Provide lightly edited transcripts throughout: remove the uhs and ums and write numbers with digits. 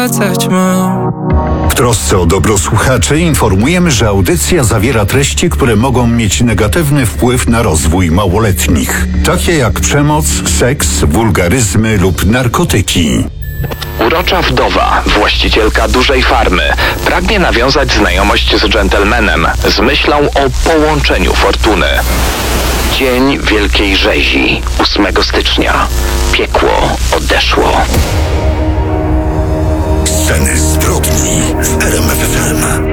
wracać mam. W trosce o dobro słuchaczy informujemy, że audycja zawiera treści, które mogą mieć negatywny wpływ na rozwój małoletnich, takie jak przemoc, seks, wulgaryzmy lub narkotyki. Urocza wdowa, właścicielka dużej farmy, pragnie nawiązać znajomość z dżentelmenem z myślą o połączeniu fortuny. Dzień Wielkiej Rzezi, 8 stycznia. Piekło odeszło. Sceny zbrodni w RMF FM.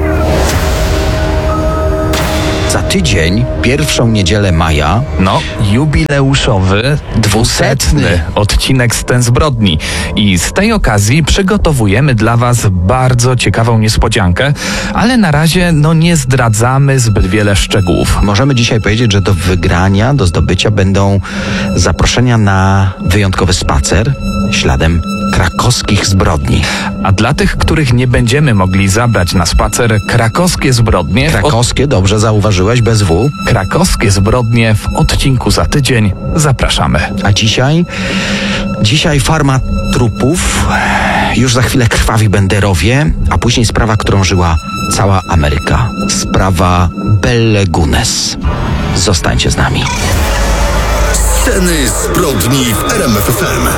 Za tydzień, pierwszą niedzielę maja, jubileuszowy, 200. odcinek Scen zbrodni. I z tej okazji przygotowujemy dla Was bardzo ciekawą niespodziankę, ale na razie nie zdradzamy zbyt wiele szczegółów. możemy dzisiaj powiedzieć, że do wygrania, do zdobycia będą zaproszenia na wyjątkowy spacer śladem krakowskich zbrodni. A dla tych, których nie będziemy mogli zabrać na spacer, krakowskie zbrodnie... Krakowskie, dobrze zauważyłeś, bez W. Krakowskie zbrodnie w odcinku za tydzień. Zapraszamy. A dzisiaj farma trupów, już za chwilę krwawi Benderowie, a później sprawa, którą żyła cała Ameryka. Sprawa Belle Gunes. Zostańcie z nami. Sceny zbrodni w RMF FM.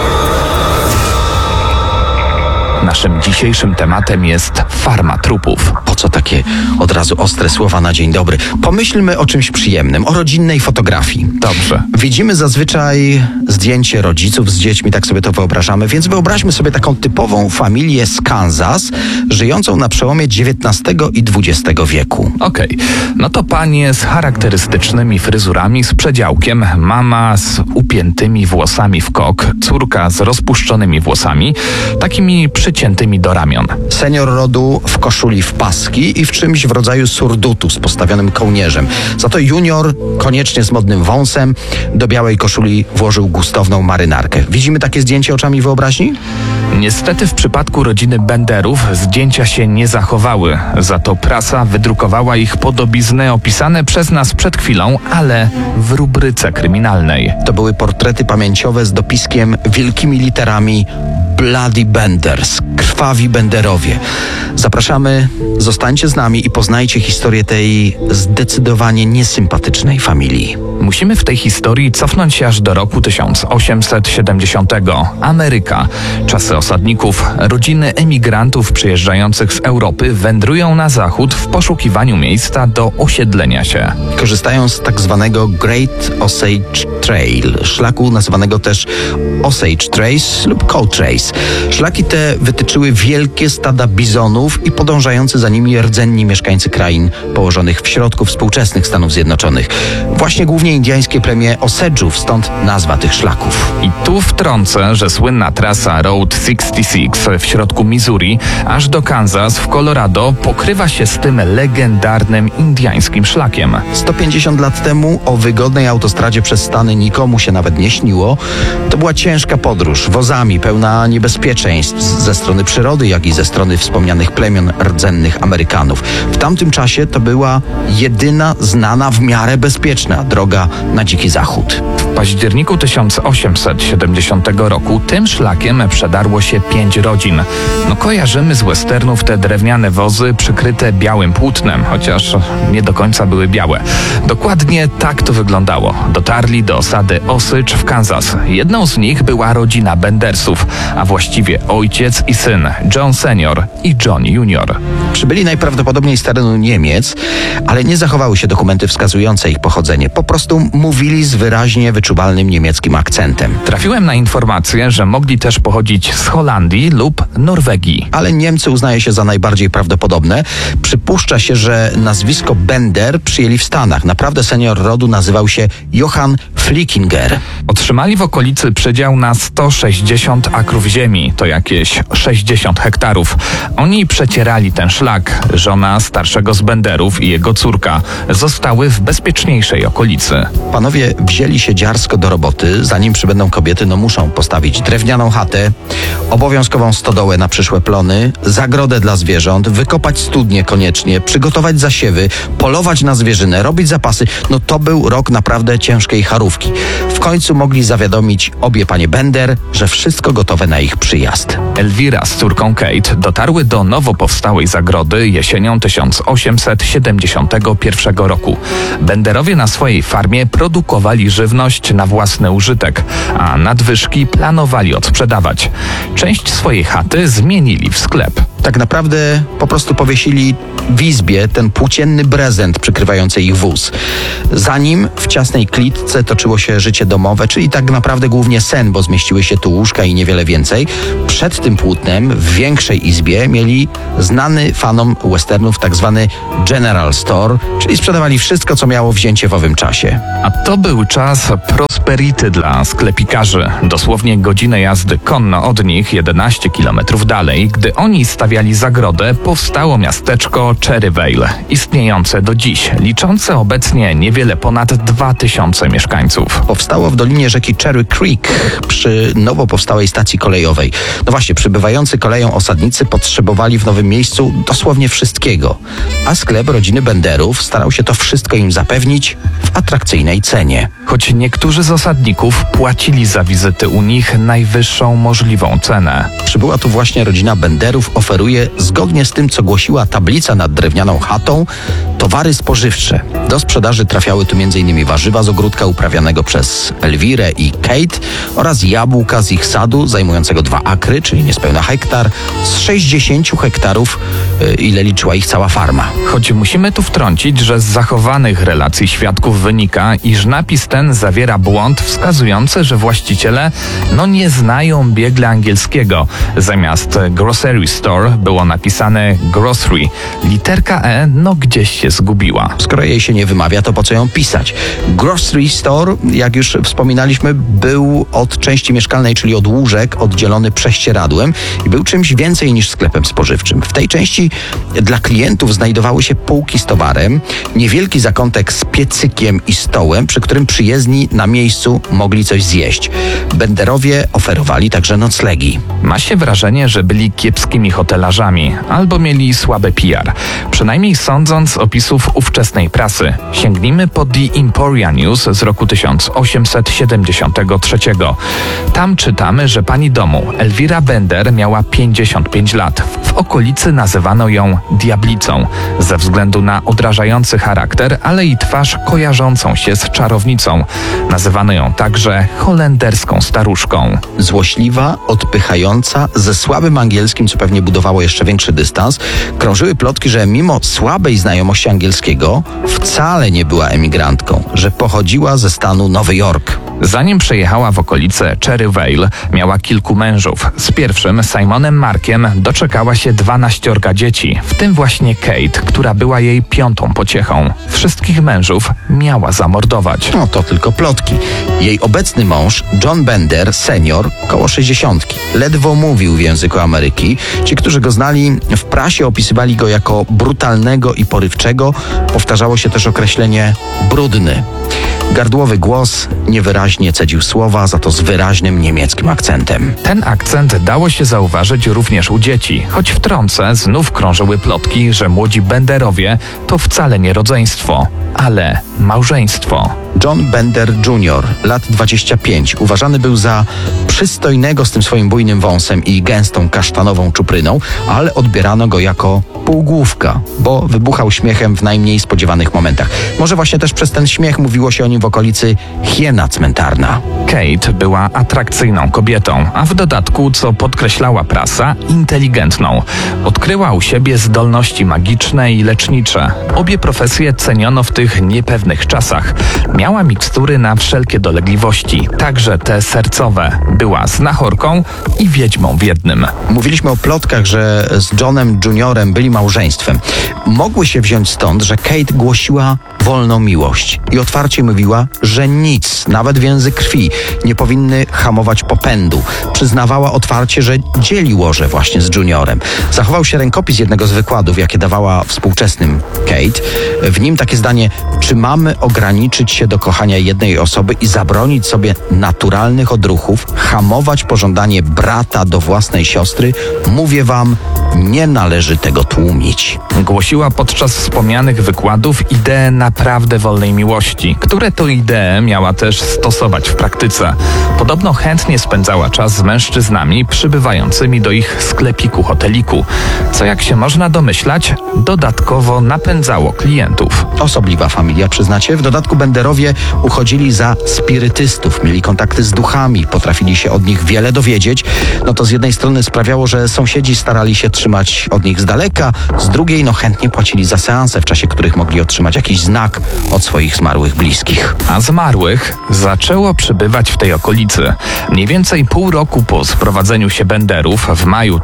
Naszym dzisiejszym tematem jest farma trupów. Po co takie od razu ostre słowa na dzień dobry? Pomyślmy o czymś przyjemnym, o rodzinnej fotografii. Dobrze. Widzimy zazwyczaj zdjęcie rodziców z dziećmi, tak sobie to wyobrażamy, więc wyobraźmy sobie taką typową familię z Kansas, żyjącą na przełomie XIX i XX wieku. Okej. To panie z charakterystycznymi fryzurami, z przedziałkiem, mama z upiętymi włosami w kok, córka z rozpuszczonymi włosami, takimi przyciętymi do ramion. Senior rodu w koszuli w paski i w czymś w rodzaju surdutu z postawionym kołnierzem. Za to junior, koniecznie z modnym wąsem, do białej koszuli włożył gustowną marynarkę. Widzimy takie zdjęcie oczami wyobraźni? Niestety w przypadku rodziny Benderów zdjęcia się nie zachowały. Za to prasa wydrukowała ich podobizny opisane przez nas przed chwilą, ale w rubryce kryminalnej. To były portrety pamięciowe z dopiskiem wielkimi literami Bloody Benders, krwawi Benderowie. Zapraszamy, zostańcie z nami i poznajcie historię tej zdecydowanie niesympatycznej familii. Musimy w tej historii cofnąć się aż do roku 1870. Ameryka. Czasy osadników, rodziny emigrantów przyjeżdżających z Europy wędrują na zachód w poszukiwaniu miejsca do osiedlenia się. Korzystają z tak zwanego Great Osage Trail, szlaku nazywanego też Osage Trace lub Cow Trace. Szlaki te wytyczyły wielkie stada bizonów i podążający za nimi rdzenni mieszkańcy krain położonych w środku współczesnych Stanów Zjednoczonych. Właśnie głównie indyjskie plemię Osage'ów, stąd nazwa tych szlaków. I tu wtrącę, że słynna trasa Route 66 w środku Missouri aż do Kansas w Colorado pokrywa się z tym legendarnym indyjskim szlakiem. 150 lat temu o wygodnej autostradzie przez Stany nikomu się nawet nie śniło. To była ciężka podróż, wozami pełna niebezpieczeństw ze strony przyrody, jak i ze strony wspomnianych plemion rdzennych Amerykanów. W tamtym czasie to była jedyna znana w miarę bezpieczna droga na Dziki Zachód. W październiku 1870 roku tym szlakiem przedarło się 5 rodzin. Kojarzymy z westernów te drewniane wozy przykryte białym płótnem, chociaż nie do końca były białe. Dokładnie tak to wyglądało. Dotarli do osady Osage w Kansas. Jedną z nich była rodzina Bendersów, a właściwie ojciec i syn, John Senior i John Junior. Przybyli najprawdopodobniej z terenu Niemiec, ale nie zachowały się dokumenty wskazujące ich pochodzenie. Po prostu mówili z wyraźnie wyczuwalnym niemieckim akcentem. Trafiłem na informację, że mogli też pochodzić z Holandii lub Norwegii. Ale Niemcy uznaje się za najbardziej prawdopodobne. Przypuszcza się, że nazwisko Bender przyjęli w Stanach. Naprawdę senior rodu nazywał się Johann Flickinger. Otrzymali w okolicy przedział na 160 akrów ziemi, to jakieś 60 hektarów. Oni przecierali ten szlak. Żona starszego z Benderów i jego córka zostały w bezpieczniejszej okolicy. Panowie wzięli się dziarsko szybciarsko do roboty. Zanim przybędą kobiety, muszą postawić drewnianą chatę, obowiązkową stodołę na przyszłe plony, zagrodę dla zwierząt, wykopać studnie koniecznie, przygotować zasiewy, polować na zwierzynę, robić zapasy. To był rok naprawdę ciężkiej charówki. W końcu mogli zawiadomić obie panie Bender, że wszystko gotowe na ich przyjazd. Elvira z córką Kate dotarły do nowo powstałej zagrody jesienią 1871 roku. Benderowie na swojej farmie produkowali żywność na własny użytek, a nadwyżki planowali odsprzedawać. Część swojej chaty zmienili w sklep. Tak naprawdę po prostu powiesili w izbie ten płócienny brezent przykrywający ich wóz. Za nim w ciasnej klitce toczyło się życie domowe, czyli tak naprawdę głównie sen, bo zmieściły się tu łóżka i niewiele więcej. Przed tym płótnem w większej izbie mieli znany fanom westernów tak zwany General Store, czyli sprzedawali wszystko, co miało wzięcie w owym czasie. A to był czas prosperity dla sklepikarzy. Dosłownie godzinę jazdy konno od nich, 11 kilometrów dalej. Gdy oni stawiali zagrodę, powstało miasteczko Cherryvale, istniejące do dziś, liczące obecnie niewiele ponad 2000 mieszkańców. Powstało w dolinie rzeki Cherry Creek przy nowo powstałej stacji kolejowej. Właśnie, przybywający koleją osadnicy potrzebowali w nowym miejscu dosłownie wszystkiego, a sklep rodziny Benderów starał się to wszystko im zapewnić w atrakcyjnej cenie. Choć niektórzy z osadników płacili za wizyty u nich najwyższą możliwą cenę. Przybyła tu właśnie rodzina Benderów, oferuje, zgodnie z tym, co głosiła tablica nad drewnianą chatą, towary spożywcze. Do sprzedaży trafiały tu m.in. warzywa z ogródka uprawianego przez Elvirę i Kate oraz jabłka z ich sadu zajmującego 2 akry, czyli niespełna hektar, z 60 hektarów, ile liczyła ich cała farma. Choć musimy tu wtrącić, że z zachowanych relacji świadków wynika, iż napis ten zawiera błąd wskazujący, że właściciele nie znają biegle angielskiego. Zamiast grocery store było napisane grocery. Literka E gdzieś się zgubiła. Skoro jej się nie wymawia, to po co ją pisać? Grocery store, jak już wspominaliśmy, był od części mieszkalnej, czyli od łóżek, oddzielony prześcieradłem i był czymś więcej niż sklepem spożywczym. W tej części dla klientów znajdowały się półki z towarem, niewielki zakątek z piecykiem i stołem, przy którym przyjezdni na miejscu mogli coś zjeść. Benderowie oferowali także noclegi. Ma się wrażenie, że byli kiepskimi hotelarzami albo mieli słabe PR. Przynajmniej sądząc z opisów ówczesnej prasy. Sięgnijmy po The Emporia News z roku 1873. Tam czytamy, że pani domu Elvira Bender miała 55 lat. W okolicy nazywano ją diablicą ze względu na odrażający charakter, ale i twarz kojarzącą się z czarownicą. Nazywano ją także holenderską staruszką. Złośliwa, odpychająca, ze słabym angielskim, co pewnie budowało jeszcze większy dystans. Krążyły plotki, że mimo słabej znajomości angielskiego wcale nie była emigrantką, że pochodziła ze stanu Nowy Jork. Zanim przejechała w okolice Cherryvale, miała kilku mężów. Z pierwszym, Simonem Markiem, doczekała się 12 dzieci, w tym właśnie Kate, która była jej 5. pociechą. Wszystkich mężów miała zamordować. To tylko plotki. Jej obecny mąż, John Bender, senior, koło 60. Ledwo mówił w języku Ameryki. Ci, którzy go znali, w prasie opisywali go jako brutalnego i porywczego. Powtarzało się też określenie brudny. Gardłowy głos, niewyraźnie cedził słowa, za to z wyraźnym niemieckim akcentem. Ten akcent dało się zauważyć również u dzieci, choć wtrącę, znów krążyły plotki, że młodzi Benderowie to wcale nie rodzeństwo, ale małżeństwo. John Bender Jr., lat 25, uważany był za przystojnego z tym swoim bujnym wąsem i gęstą kasztanową czupryną, ale odbierano go jako półgłówka, bo wybuchał śmiechem w najmniej spodziewanych momentach. Może właśnie też przez ten śmiech mówiło się o nim w okolicy hiena cmentarna. Kate była atrakcyjną kobietą, a w dodatku, co podkreślała prasa, inteligentną. Odkryła u siebie zdolności magiczne i lecznicze. Obie profesje ceniono w tych niepewnych czasach. Miała mikstury na wszelkie dolegliwości, także te sercowe. Była znachorką i wiedźmą w jednym. Mówiliśmy o plotkach, że z Johnem Juniorem byli małżeństwem. Mogły się wziąć stąd, że Kate głosiła wolną miłość i otwarcie mówiła mówiła, że nic, nawet więzy krwi, nie powinny hamować popędu. Przyznawała otwarcie, że dzieli łoże właśnie z Juniorem. Zachował się rękopis jednego z wykładów, jakie dawała współczesnym Kate. W nim takie zdanie: czy mamy ograniczyć się do kochania jednej osoby i zabronić sobie naturalnych odruchów, hamować pożądanie brata do własnej siostry? Mówię wam, nie należy tego tłumić. Głosiła podczas wspomnianych wykładów ideę naprawdę wolnej miłości, które to idee miała też stosować w praktyce. Podobno chętnie spędzała czas z mężczyznami przybywającymi do ich sklepiku, hoteliku, co jak się można domyślać, dodatkowo napędzało klientów. Osobliwa familia, przyznacie? W dodatku Benderowie uchodzili za spirytystów, mieli kontakty z duchami, potrafili się od nich wiele dowiedzieć. No to z jednej strony sprawiało, że sąsiedzi starali się trzymać od nich z daleka, z drugiej chętnie płacili za seanse, w czasie których mogli otrzymać jakiś znak od swoich zmarłych bliskich. A zmarłych zaczęło przybywać w tej okolicy. Mniej więcej pół roku po sprowadzeniu się Benderów w maju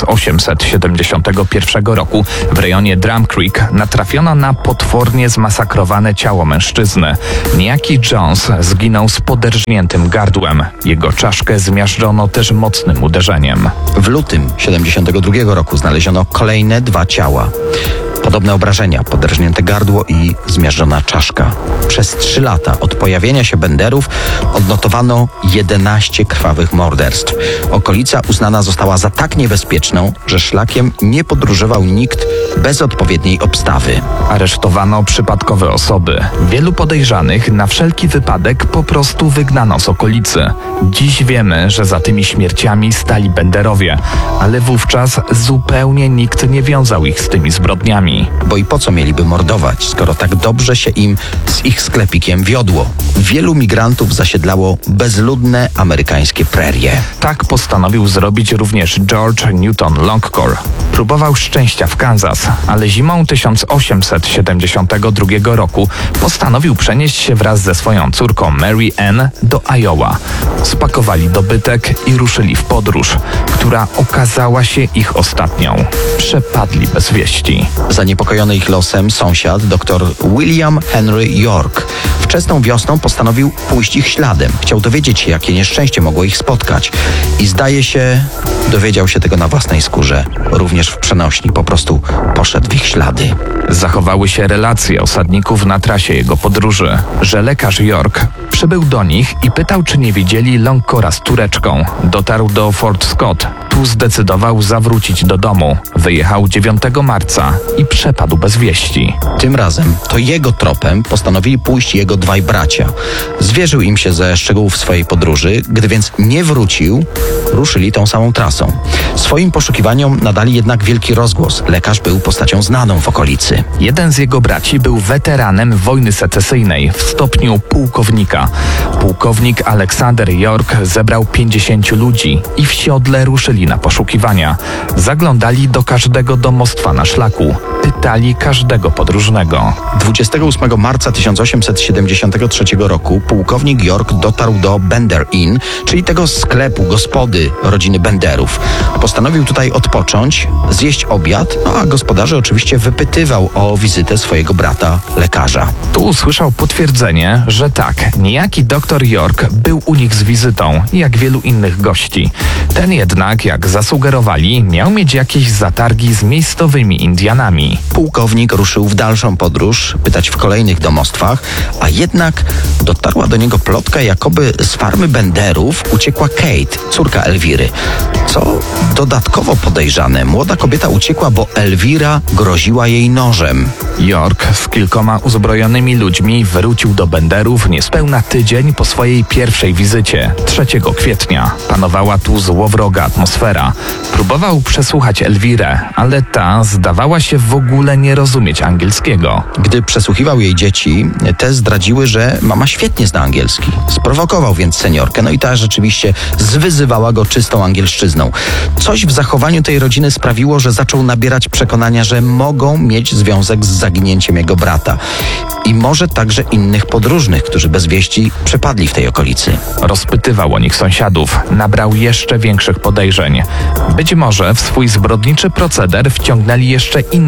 1871 roku w rejonie Drum Creek natrafiono na potwornie zmasakrowane ciało mężczyzny. Niejaki Jones zginął z poderżniętym gardłem. Jego czaszkę zmiażdżono też mocnym uderzeniem. W lutym 72 roku znaleziono kolejne 2 ciała. Podobne obrażenia, poderżnięte gardło i zmiażdżona czaszka. Przez 3 lata od pojawienia się Benderów odnotowano 11 krwawych morderstw. Okolica uznana została za tak niebezpieczną, że szlakiem nie podróżował nikt bez odpowiedniej obstawy. Aresztowano przypadkowe osoby. Wielu podejrzanych na wszelki wypadek po prostu wygnano z okolicy. Dziś wiemy, że za tymi śmierciami stali Benderowie, ale wówczas zupełnie nikt nie wiązał ich z tymi zbrodniami. Bo i po co mieliby mordować, skoro tak dobrze się im z ich sklepikiem wiodło? Wielu migrantów zasiedlało bezludne amerykańskie prerie. Tak postanowił zrobić również George Newton Longcore. Próbował szczęścia w Kansas, ale zimą 1872 roku postanowił przenieść się wraz ze swoją córką Mary Ann do Iowa. Spakowali dobytek i ruszyli w podróż, która okazała się ich ostatnią. Przepadli bez wieści. Zaniepokojony ich losem sąsiad, dr William Henry York, wczesną wiosną postanowił pójść ich śladem. Chciał dowiedzieć się, jakie nieszczęście mogło ich spotkać. I zdaje się, dowiedział się tego na własnej skórze. Również w przenośni, po prostu poszedł w ich ślady. Zachowały się relacje osadników na trasie jego podróży, że lekarz York przybył do nich i pytał, czy nie widzieli Longcora z córeczką. Dotarł do Fort Scott. Tu zdecydował zawrócić do domu. Wyjechał 9 marca i przepadł bez wieści. Tym razem to jego tropem postanowili pójść jego 2 bracia. Zwierzył im się ze szczegółów swojej podróży. Gdy więc nie wrócił, ruszyli tą samą trasą. Swoim poszukiwaniom nadali jednak wielki rozgłos. Lekarz był postacią znaną w okolicy. Jeden z jego braci był weteranem wojny secesyjnej w stopniu pułkownika. Pułkownik Alexander York zebrał 50 ludzi i w siodle ruszyli na poszukiwania. Zaglądali do każdego domostwa na szlaku. Pytali każdego podróżnego. 28 marca 1873 roku pułkownik York dotarł do Bender Inn, czyli tego sklepu, gospody rodziny Benderów. Postanowił tutaj odpocząć, zjeść obiad, a gospodarze oczywiście wypytywał o wizytę swojego brata, lekarza. Tu usłyszał potwierdzenie, że tak, niejaki doktor York był u nich z wizytą, jak wielu innych gości. Ten jednak, jak zasugerowali, miał mieć jakieś zatargi z miejscowymi Indianami. Pułkownik ruszył w dalszą podróż, pytać w kolejnych domostwach, a jednak dotarła do niego plotka, jakoby z farmy Benderów uciekła Kate, córka Elwiry. Co dodatkowo podejrzane, młoda kobieta uciekła, bo Elwira groziła jej nożem. York z kilkoma uzbrojonymi ludźmi wrócił do Benderów niespełna tydzień po swojej pierwszej wizycie, 3 kwietnia. Panowała tu złowroga atmosfera. Próbował przesłuchać Elwirę, ale ta zdawała się w ogóle nie rozumieć angielskiego. Gdy przesłuchiwał jej dzieci, te zdradziły, że mama świetnie zna angielski. Sprowokował więc seniorkę, no i ta rzeczywiście zwyzywała go czystą angielszczyzną. Coś w zachowaniu tej rodziny sprawiło, że zaczął nabierać przekonania, że mogą mieć związek z zaginięciem jego brata. I może także innych podróżnych, którzy bez wieści przepadli w tej okolicy. Rozpytywał o nich sąsiadów, nabrał jeszcze większych podejrzeń. Być może w swój zbrodniczy proceder wciągnęli jeszcze inną rodzinę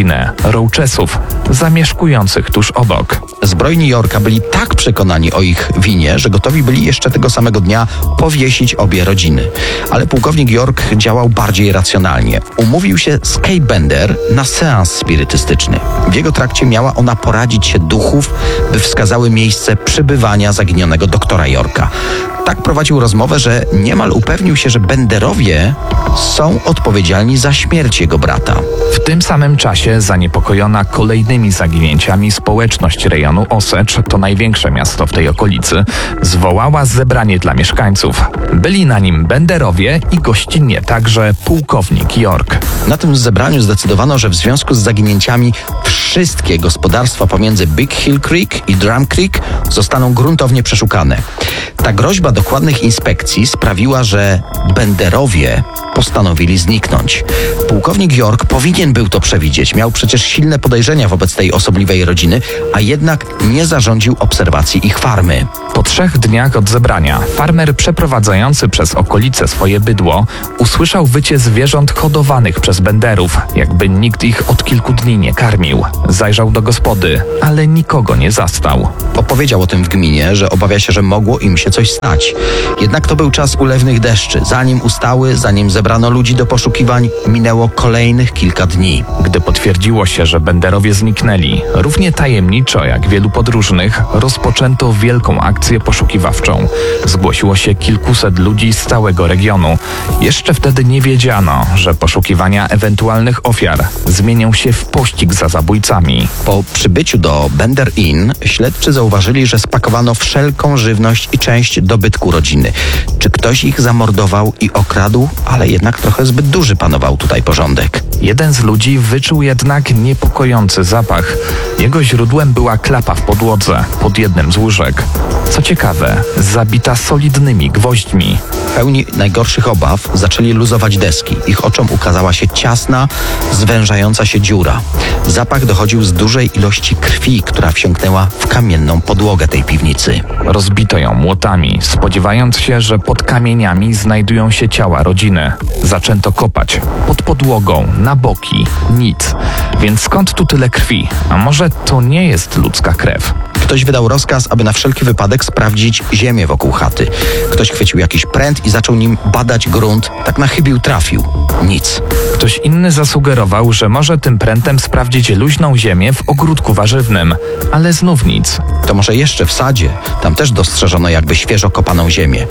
rodzinę Roachesów, zamieszkujących tuż obok. Zbrojni Yorka byli tak przekonani o ich winie, że gotowi byli jeszcze tego samego dnia powiesić obie rodziny. Ale pułkownik York działał bardziej racjonalnie. Umówił się z Kay Bender na seans spirytystyczny. W jego trakcie miała ona poradzić się duchów, by wskazały miejsce przebywania zaginionego doktora Yorka. Tak prowadził rozmowę, że niemal upewnił się, że Benderowie są odpowiedzialni za śmierć jego brata. W tym samym czasie zaniepokojona kolejnymi zaginięciami społeczność rejonu Osage, to największe miasto w tej okolicy, zwołała zebranie dla mieszkańców. Byli na nim Benderowie i gościnnie także pułkownik York. Na tym zebraniu zdecydowano, że w związku z zaginięciami wszystkie gospodarstwa pomiędzy Big Hill Creek i Drum Creek zostaną gruntownie przeszukane. Ta groźba dokładnych inspekcji sprawiła, że Benderowie postanowili zniknąć. Pułkownik York powinien był to przewidzieć. Miał przecież silne podejrzenia wobec tej osobliwej rodziny, a jednak nie zarządził obserwacji ich farmy. Po 3 dniach od zebrania farmer przeprowadzający przez okolice swoje bydło usłyszał wycie zwierząt hodowanych przez Benderów, jakby nikt ich od kilku dni nie karmił. Zajrzał do gospody, ale nikogo nie zastał. Opowiedział o tym w gminie, że obawia się, że mogło im się coś stać. Jednak to był czas ulewnych deszczy. Zanim ustały, zanim zebrano ludzi do poszukiwań, minęło kolejnych kilka dni. Gdy potwierdziło się, że Benderowie zniknęli, równie tajemniczo jak wielu podróżnych, rozpoczęto wielką akcję poszukiwawczą. Zgłosiło się kilkuset ludzi z całego regionu. Jeszcze wtedy nie wiedziano, że poszukiwania ewentualnych ofiar zmienią się w pościg za zabójcami. Po przybyciu do Bender Inn śledczy zauważyli, że spakowano wszelką żywność i część dobytku rodziny. Czy ktoś ich zamordował i okradł? Ale jednak trochę zbyt duży panował tutaj porządek. Jeden z ludzi wyczuł jednak niepokojący zapach. Jego źródłem była klapa w podłodze, pod jednym z łóżek. Co ciekawe, zabita solidnymi gwoźdźmi. Pełni najgorszych obaw zaczęli luzować deski. Ich oczom ukazała się ciasna, zwężająca się dziura. Zapach dochodził z dużej ilości krwi, która wsiąknęła w kamienną podłogę tej piwnicy. Rozbito ją młotami, spodziewając się, że pod kamieniami znajdują się ciała rodziny. Zaczęto kopać. Pod podłogą, na boki. Nic. Więc skąd tu tyle krwi? A może to nie jest ludzka krew? Ktoś wydał rozkaz, aby na wszelki wypadek sprawdzić ziemię wokół chaty. Ktoś chwycił jakiś pręt i zaczął nim badać grunt. Tak na chybił trafił. Nic. Ktoś inny zasugerował, że może tym prętem sprawdzić luźną ziemię w ogródku warzywnym. Ale znów nic. To może jeszcze w sadzie. Tam też dostrzeżono jakby świeżo kopaną ziemię.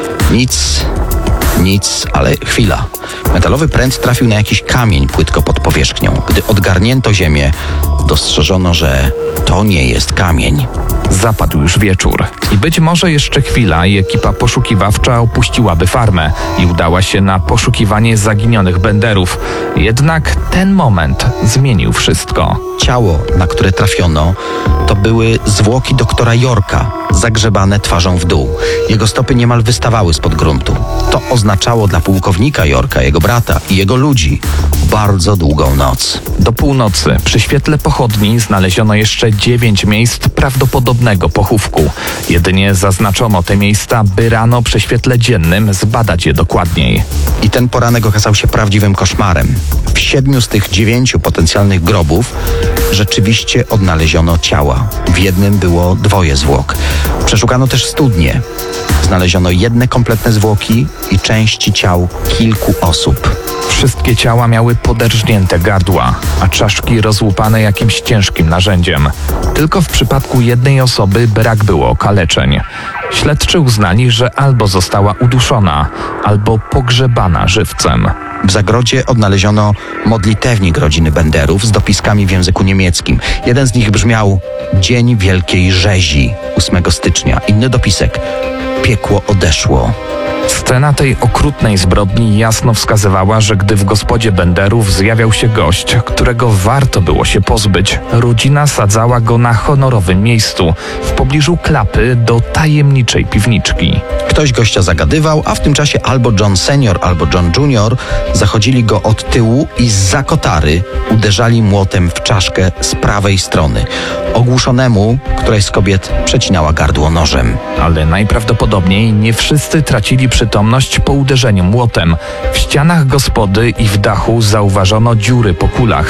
Nic, ale chwila. Metalowy pręt trafił na jakiś kamień płytko pod powierzchnią. Gdy odgarnięto ziemię, dostrzeżono, że to nie jest kamień. Zapadł już wieczór i być może jeszcze chwila i ekipa poszukiwawcza opuściłaby farmę i udała się na poszukiwanie zaginionych Benderów. Jednak ten moment zmienił wszystko. Ciało, na które trafiono, to były zwłoki doktora Yorka, zagrzebane twarzą w dół. Jego stopy niemal wystawały spod gruntu. To oznaczało dla pułkownika Yorka, jego brata i jego ludzi bardzo długą noc. Do północy przy świetle pochodni znaleziono jeszcze 9 miejsc prawdopodobnego pochówku. Jedynie zaznaczono te miejsca, by rano przy świetle dziennym zbadać je dokładniej. I ten poranek okazał się prawdziwym koszmarem. W 7 z tych 9 potencjalnych grobów rzeczywiście odnaleziono ciała. W jednym było 2 zwłok. Przeszukano też studnie. Znaleziono jedne kompletne zwłoki i części ciał kilku osób. Wszystkie ciała miały poderżnięte gardła, a czaszki rozłupane jakimś ciężkim narzędziem. Tylko w przypadku jednej osoby brak było okaleczeń. Śledczy uznali, że albo została uduszona, albo pogrzebana żywcem. W zagrodzie odnaleziono modlitewnik rodziny Benderów z dopiskami w języku niemieckim. Jeden z nich brzmiał: Dzień Wielkiej Rzezi, 8 stycznia. Inny dopisek: Piekło odeszło. Scena tej okrutnej zbrodni jasno wskazywała, że gdy w gospodzie Benderów zjawiał się gość, którego warto było się pozbyć, rodzina sadzała go na honorowym miejscu, w pobliżu klapy do tajemniczej piwniczki. Ktoś gościa zagadywał, a w tym czasie albo John Senior, albo John Junior zachodzili go od tyłu i zza kotary uderzali młotem w czaszkę z prawej strony. Ogłuszonemu któraś z kobiet przecinała gardło nożem. Ale najprawdopodobniej nie wszyscy tracili przytomność po uderzeniu młotem. W ścianach gospody i w dachu zauważono dziury po kulach.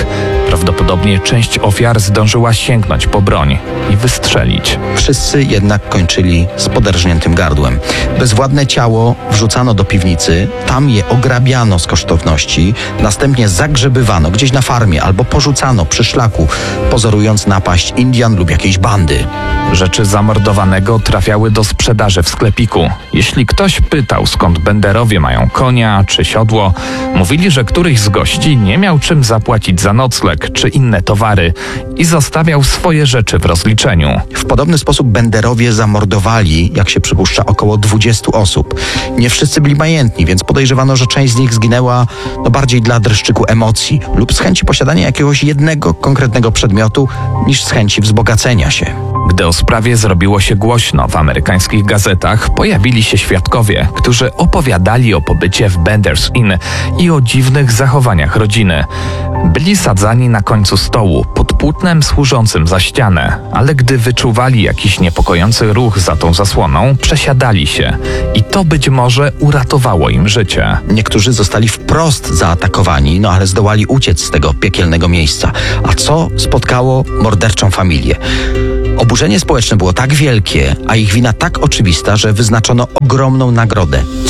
Prawdopodobnie część ofiar zdążyła sięgnąć po broń i wystrzelić. Wszyscy jednak kończyli z poderżniętym gardłem. Bezwładne ciało wrzucano do piwnicy, tam je ograbiano z kosztowności, następnie zagrzebywano gdzieś na farmie albo porzucano przy szlaku, pozorując napaść Indian lub jakiejś bandy. Rzeczy zamordowanego trafiały do sprzedaży w sklepiku. Jeśli ktoś pytał, skąd Benderowie mają konia czy siodło, mówili, że któryś z gości nie miał czym zapłacić za nocleg czy inne towary i zostawiał swoje rzeczy w rozliczeniu. W podobny sposób Benderowie zamordowali, jak się przypuszcza, około 20 osób. Nie wszyscy byli majętni, więc podejrzewano, że część z nich zginęła bardziej dla dreszczyku emocji lub z chęci posiadania jakiegoś jednego konkretnego przedmiotu niż z chęci wzbogacenia się. Gdy o sprawie zrobiło się głośno w amerykańskich gazetach, pojawili się świadkowie, którzy opowiadali o pobycie w Bender's Inn i o dziwnych zachowaniach rodziny. Byli sadzani na końcu stołu, pod płótnem służącym za ścianę, ale gdy wyczuwali jakiś niepokojący ruch za tą zasłoną, przesiadali się i to być może uratowało im życie. Niektórzy zostali wprost zaatakowani, ale zdołali uciec z tego piekielnego miejsca. A co spotkało morderczą familię? Oburzenie społeczne było tak wielkie, a ich wina tak oczywista, że wyznaczono ogromną nagrodę –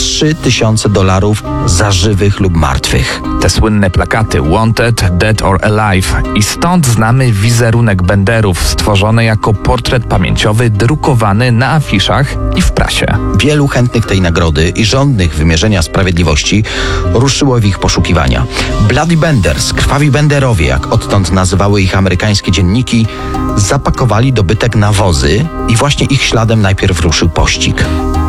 $3000 za żywych lub martwych. Te słynne plakaty Wanted, Dead or Alive i stąd znamy wizerunek Benderów stworzony jako portret pamięciowy drukowany na afiszach i w prasie. Wielu chętnych tej nagrody i żądnych wymierzenia sprawiedliwości ruszyło w ich poszukiwania. Bloody Benders, krwawi Benderowie, jak odtąd nazywały ich amerykańskie dzienniki, zapakowali dobytek na wozy i właśnie ich śladem najpierw ruszył pościg.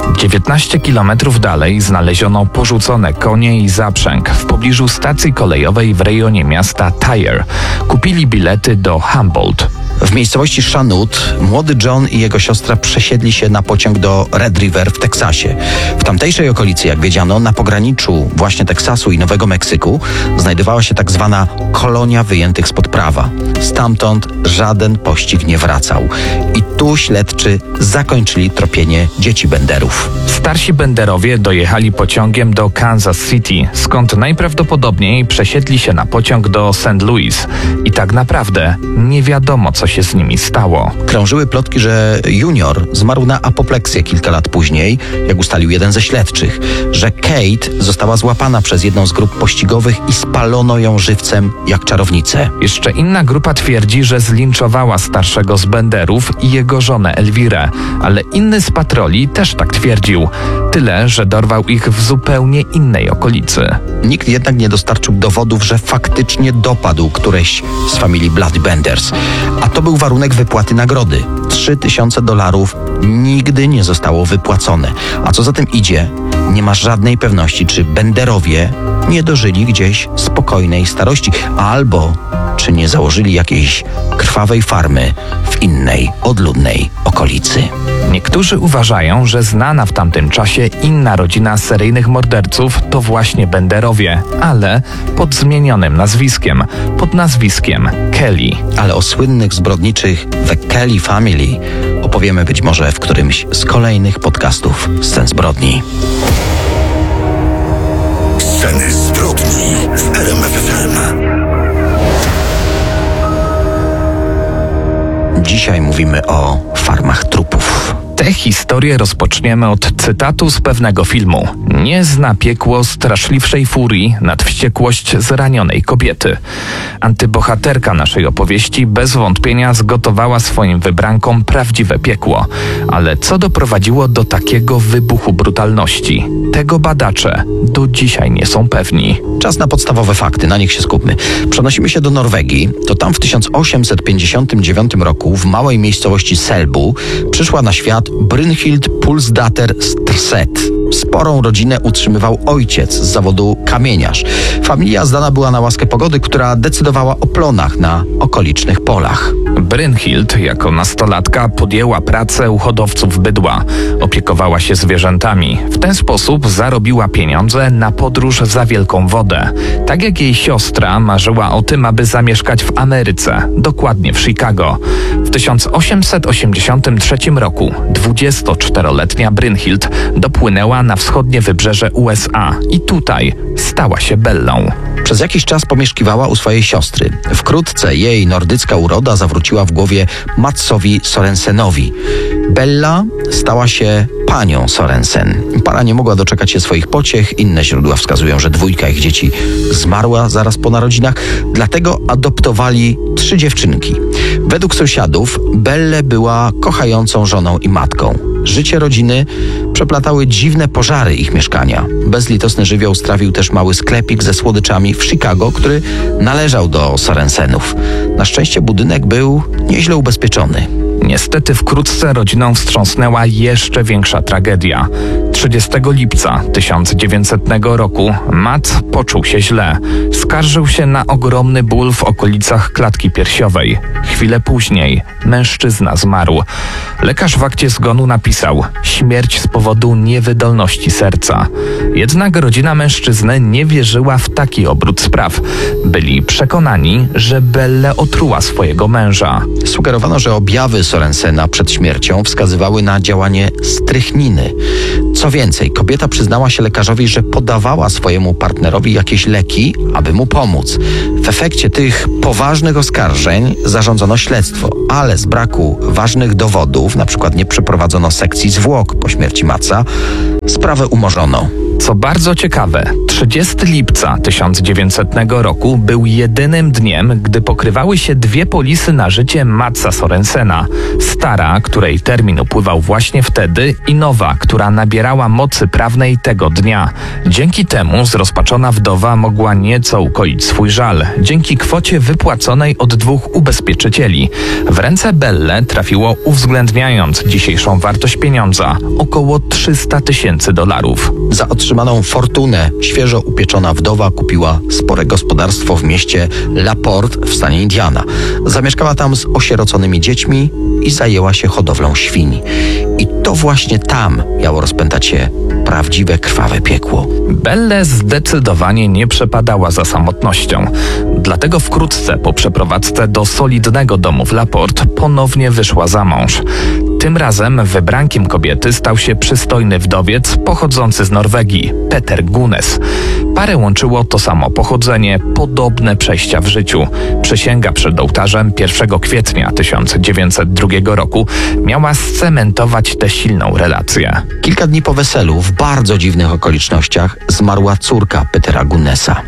19 kilometrów dalej znaleziono porzucone konie i zaprzęg w pobliżu stacji kolejowej w rejonie miasta Tyre. Kupili bilety do Humboldt. W miejscowości Chanute młody John i jego siostra przesiedli się na pociąg do Red River w Teksasie. W tamtejszej okolicy, jak wiedziano, na pograniczu właśnie Teksasu i Nowego Meksyku znajdowała się tak zwana kolonia wyjętych spod prawa. Stamtąd żaden pościg nie wracał. I tu śledczy zakończyli tropienie dzieci Benderów. Starsi Benderowie dojechali pociągiem do Kansas City, skąd najprawdopodobniej przesiedli się na pociąg do St. Louis. I tak naprawdę nie wiadomo, co się z nimi stało. Krążyły plotki, że Junior zmarł na apopleksję kilka lat później, jak ustalił jeden ze śledczych, że Kate została złapana przez jedną z grup pościgowych i spalono ją żywcem jak czarownicę. Jeszcze inna grupa twierdzi, że zlinczowała starszego z Benderów i jego żonę Elwirę, ale inny z patroli też tak twierdził. Tyle, że dorwał ich w zupełnie innej okolicy. Nikt jednak nie dostarczył dowodów, że faktycznie dopadł któreś z familii Bloody Benders. A to był warunek wypłaty nagrody. $3000 nigdy nie zostało wypłacone. A co za tym idzie, nie ma żadnej pewności, czy Benderowie nie dożyli gdzieś spokojnej starości, albo czy nie założyli jakiejś krwawej farmy w innej, odludnej okolicy. Niektórzy uważają, że znana w tamtym czasie inna rodzina seryjnych morderców to właśnie Benderowie, ale pod zmienionym nazwiskiem, pod nazwiskiem Kelly. Ale o słynnych zbrodniczych The Kelly Family opowiemy być może w którymś z kolejnych podcastów Scen Zbrodni. Sceny zbrodni w RMF FM. Dzisiaj mówimy o farmach trupów. Tę historię rozpoczniemy od cytatu z pewnego filmu. Nie zna piekło straszliwszej furii nad wściekłość zranionej kobiety. Antybohaterka naszej opowieści bez wątpienia zgotowała swoim wybrankom prawdziwe piekło. Ale co doprowadziło do takiego wybuchu brutalności? Tego badacze do dzisiaj nie są pewni. Czas na podstawowe fakty, na nich się skupmy. Przenosimy się do Norwegii. To tam w 1859 roku w małej miejscowości Selbu przyszła na świat Brynhild Pulsdatter Strset. Sporą rodzinę utrzymywał ojciec z zawodu kamieniarz. Familia zdana była na łaskę pogody, która decydowała o plonach na okolicznych polach. Brynhild jako nastolatka podjęła pracę u hodowców bydła. Opiekowała się zwierzętami. W ten sposób zarobiła pieniądze na podróż za wielką wodę. Tak jak jej siostra marzyła o tym, aby zamieszkać w Ameryce, dokładnie w Chicago. W 1883 roku 24-letnia Brynhild dopłynęła wyjechała na wschodnie wybrzeże USA i tutaj stała się Bellą. Przez jakiś czas pomieszkiwała u swojej siostry. Wkrótce jej nordycka uroda zawróciła w głowie Matsowi Sorensenowi. Bella stała się panią Sorensen. Para nie mogła doczekać się swoich pociech. Inne źródła wskazują, że dwójka ich dzieci zmarła zaraz po narodzinach. Dlatego adoptowali 3 dziewczynki. Według sąsiadów Belle była kochającą żoną i matką. Życie rodziny przeplatały dziwne pożary ich mieszkania. Bezlitosny żywioł strawił też mały sklepik ze słodyczami w Chicago, który należał do Sorensenów. Na szczęście budynek był nieźle ubezpieczony. Niestety wkrótce rodziną wstrząsnęła jeszcze większa tragedia. 30 lipca 1900 roku Matt poczuł się źle. Skarżył się na ogromny ból w okolicach klatki piersiowej. Chwilę później mężczyzna zmarł. Lekarz w akcie zgonu napisał: śmierć z powodu niewydolności serca. Jednak rodzina mężczyzny nie wierzyła w taki obrót spraw. Byli przekonani, że Belle otruła swojego męża. Sugerowano, że objawy Sorensena przed śmiercią wskazywały na działanie strychniny. Co więcej, kobieta przyznała się lekarzowi, że podawała swojemu partnerowi jakieś leki, aby mu pomóc. W efekcie tych poważnych oskarżeń zarządzono śledztwo, ale z braku ważnych dowodów, np. nie przeprowadzono sekcji zwłok po śmierci Matsa, sprawę umorzono. Co bardzo ciekawe, 30 lipca 1900 roku był jedynym dniem, gdy pokrywały się 2 polisy na życie Matsa Sorensena. Stara, której termin upływał właśnie wtedy, i nowa, która nabierała mocy prawnej tego dnia. Dzięki temu zrozpaczona wdowa mogła nieco ukoić swój żal, dzięki kwocie wypłaconej od 2 ubezpieczycieli. W ręce Belle trafiło, uwzględniając dzisiejszą wartość pieniądza, około $300,000. Za otrzymaną fortunę świeżo upieczona wdowa kupiła spore gospodarstwo w mieście LaPorte w stanie Indiana. Zamieszkała tam z osieroconymi dziećmi i zajęła się hodowlą świń. I to właśnie tam miało rozpętać się prawdziwe krwawe piekło. Belle zdecydowanie nie przepadała za samotnością. Dlatego wkrótce po przeprowadzce do solidnego domu w LaPorte ponownie wyszła za mąż. Tym razem wybrankiem kobiety stał się przystojny wdowiec pochodzący z Norwegii, Peter Gunes. Parę łączyło to samo pochodzenie, podobne przejścia w życiu. Przysięga przed ołtarzem 1 kwietnia 1902 roku miała scementować tę silną relację. Kilka dni po weselu, w bardzo dziwnych okolicznościach, zmarła córka Petera Gunesa.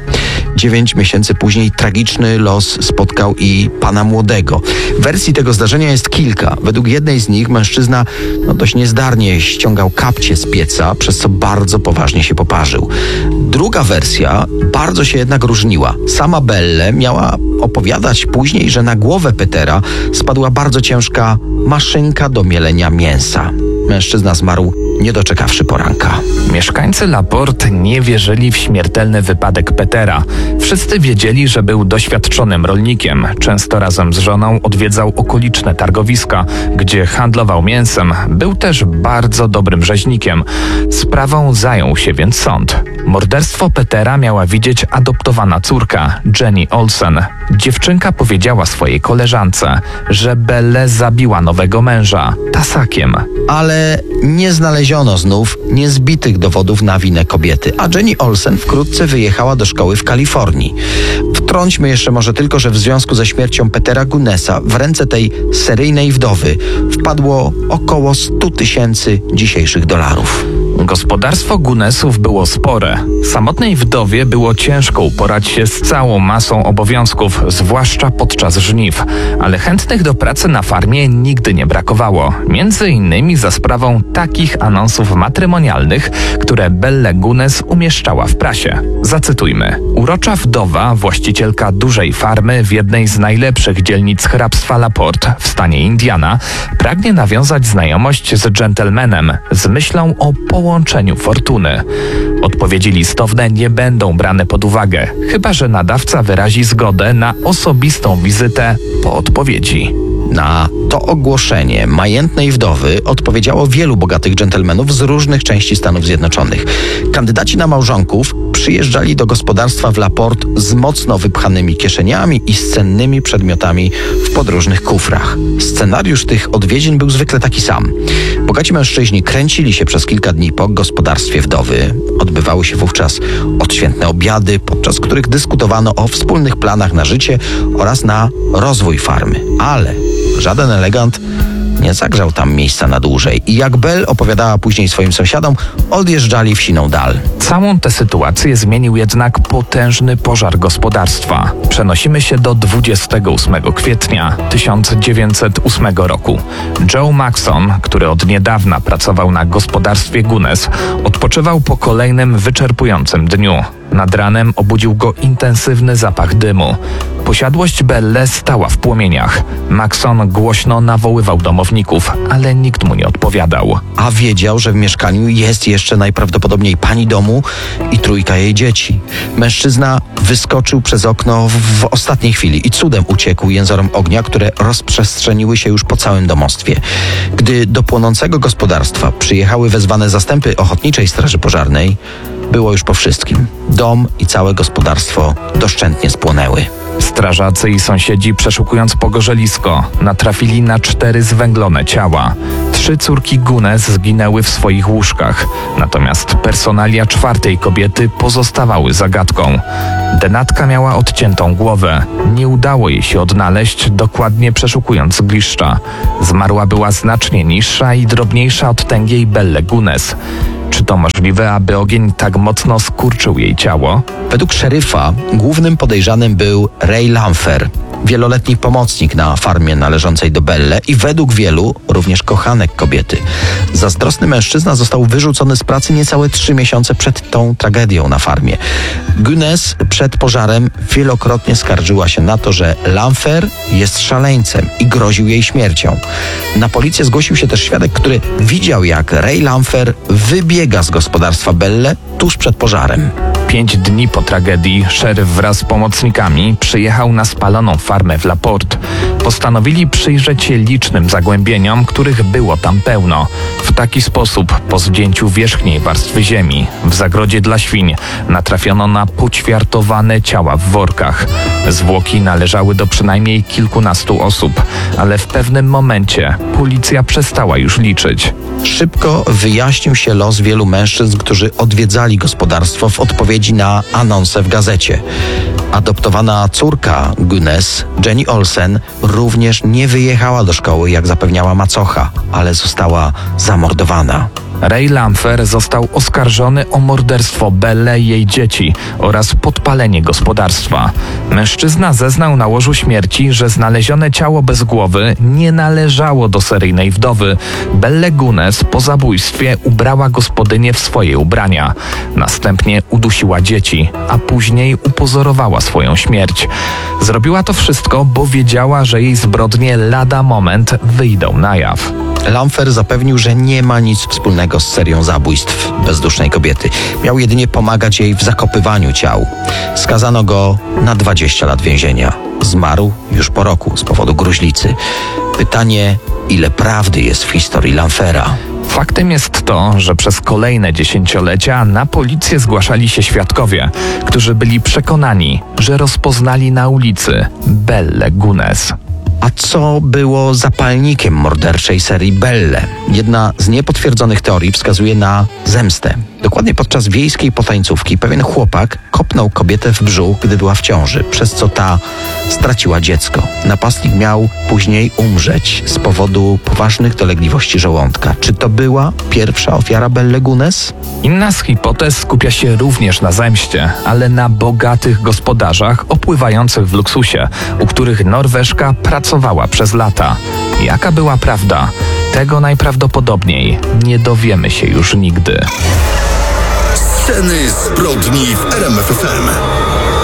9 miesięcy później tragiczny los spotkał i pana młodego. Wersji tego zdarzenia jest kilka. Według jednej z nich mężczyzna dość niezdarnie ściągał kapcie z pieca, przez co bardzo poważnie się poparzył. Druga wersja bardzo się jednak różniła. Sama Belle miała opowiadać później, że na głowę Petera spadła bardzo ciężka maszynka do mielenia mięsa. Mężczyzna zmarł, nie doczekawszy poranka. Mieszkańcy LaPorte nie wierzyli w śmiertelny wypadek Petera. Wszyscy wiedzieli, że był doświadczonym rolnikiem. Często razem z żoną odwiedzał okoliczne targowiska, gdzie handlował mięsem. Był też bardzo dobrym rzeźnikiem. Sprawą zajął się więc sąd. Morderstwo Petera miała widzieć adoptowana córka, Jenny Olsen. Dziewczynka powiedziała swojej koleżance, że Belle zabiła nowego męża tasakiem. Ale nie znaleziono znów niezbitych dowodów na winę kobiety, a Jenny Olsen wkrótce wyjechała do szkoły w Kalifornii. Wtrąćmy jeszcze może tylko, że w związku ze śmiercią Petera Gunesa w ręce tej seryjnej wdowy wpadło około $100,000 dzisiejszych dolarów. Gospodarstwo Gunesów było spore. Samotnej wdowie było ciężko uporać się z całą masą obowiązków, zwłaszcza podczas żniw, ale chętnych do pracy na farmie nigdy nie brakowało. Między innymi za sprawą takich anonsów matrymonialnych, które Belle Gunes umieszczała w prasie. Zacytujmy. Urocza wdowa, właścicielka dużej farmy w jednej z najlepszych dzielnic hrabstwa LaPorte w stanie Indiana, pragnie nawiązać znajomość z dżentelmenem z myślą o połączeniu fortuny. Odpowiedzi listowne nie będą brane pod uwagę, chyba że nadawca wyrazi zgodę na osobistą wizytę po odpowiedzi. Na to ogłoszenie majętnej wdowy odpowiedziało wielu bogatych dżentelmenów z różnych części Stanów Zjednoczonych. Kandydaci na małżonków przyjeżdżali do gospodarstwa w Laporte z mocno wypchanymi kieszeniami i z cennymi przedmiotami w podróżnych kufrach. Scenariusz tych odwiedzin był zwykle taki sam. Bogaci mężczyźni kręcili się przez kilka dni po gospodarstwie wdowy. Odbywały się wówczas odświętne obiady, podczas których dyskutowano o wspólnych planach na życie oraz na rozwój farmy. Ale żaden elegant nie zagrzał tam miejsca na dłużej i jak Belle opowiadała później swoim sąsiadom, odjeżdżali w siną dal. Całą tę sytuację zmienił jednak potężny pożar gospodarstwa. Przenosimy się do 28 kwietnia 1908 roku. Joe Maxon, który od niedawna pracował na gospodarstwie Gunness, odpoczywał po kolejnym wyczerpującym dniu. Nad ranem obudził go intensywny zapach dymu. Posiadłość Belle stała w płomieniach. Maxon głośno nawoływał domowników, ale nikt mu nie odpowiadał. A wiedział, że w mieszkaniu jest jeszcze najprawdopodobniej pani domu i 3 jej dzieci. Mężczyzna wyskoczył przez okno w ostatniej chwili i cudem uciekł jęzorom ognia, które rozprzestrzeniły się już po całym domostwie. Gdy do płonącego gospodarstwa przyjechały wezwane zastępy Ochotniczej Straży Pożarnej, było już po wszystkim. Dom i całe gospodarstwo doszczętnie spłonęły. Strażacy i sąsiedzi, przeszukując pogorzelisko, natrafili na 4 zwęglone ciała. 3 córki Gunness zginęły w swoich łóżkach, natomiast personalia 4. kobiety pozostawały zagadką. Denatka miała odciętą głowę. Nie udało jej się odnaleźć, dokładnie przeszukując zgliszcza. Zmarła była znacznie niższa i drobniejsza od tęgiej Belle Gunness. Czy to możliwe, aby ogień tak mocno skurczył jej ciało? Według szeryfa głównym podejrzanym był Ray Lamphere, wieloletni pomocnik na farmie należącej do Belle i według wielu również kochanek kobiety. Zazdrosny mężczyzna został wyrzucony z pracy niecałe 3 miesiące przed tą tragedią na farmie. Gunness przed pożarem wielokrotnie skarżyła się na to, że Lamphere jest szaleńcem i groził jej śmiercią. Na policję zgłosił się też świadek, który widział, jak Ray Lamphere wybiega z gospodarstwa Belle tuż przed pożarem. 5 dni po tragedii szeryf wraz z pomocnikami przyjechał na spaloną farmę w Laporte. Postanowili przyjrzeć się licznym zagłębieniom, których było tam pełno. W taki sposób, po zdjęciu wierzchniej warstwy ziemi, w zagrodzie dla świń, natrafiono na poćwiartowane ciała w workach. Zwłoki należały do przynajmniej kilkunastu osób, ale w pewnym momencie policja przestała już liczyć. Szybko wyjaśnił się los wielu mężczyzn, którzy odwiedzali gospodarstwo w odpowiedzi na anonsę w gazecie. Adoptowana córka Gunness, Jenny Olsen, również nie wyjechała do szkoły, jak zapewniała macocha, ale została zamordowana. Ray Lamphere został oskarżony o morderstwo Belle i jej dzieci oraz podpalenie gospodarstwa. Mężczyzna zeznał na łożu śmierci, że znalezione ciało bez głowy nie należało do seryjnej wdowy. Belle Gunness po zabójstwie ubrała gospodynię w swoje ubrania. Następnie udusiła dzieci, a później upozorowała swoją śmierć. Zrobiła to wszystko, bo wiedziała, że jej zbrodnie lada moment wyjdą na jaw. Lamphere zapewnił, że nie ma nic wspólnego z serią zabójstw bezdusznej kobiety. Miał jedynie pomagać jej w zakopywaniu ciał. Skazano go na 20 lat więzienia. Zmarł już po roku z powodu gruźlicy. Pytanie, ile prawdy jest w historii Lamphera? Faktem jest to, że przez kolejne dziesięciolecia na policję zgłaszali się świadkowie, którzy byli przekonani, że rozpoznali na ulicy Belle Gunness. A co było zapalnikiem morderczej serii Belle? Jedna z niepotwierdzonych teorii wskazuje na zemstę. Dokładnie podczas wiejskiej potańcówki pewien chłopak kopnął kobietę w brzuch, gdy była w ciąży, przez co ta straciła dziecko. Napastnik miał później umrzeć z powodu poważnych dolegliwości żołądka. Czy to była pierwsza ofiara Belle Gunness? Inna z hipotez skupia się również na zemście, ale na bogatych gospodarzach opływających w luksusie, u których Norweżka pracowała przez lata. Jaka była prawda? Tego najprawdopodobniej nie dowiemy się już nigdy. Sceny zbrodni w RMF FM.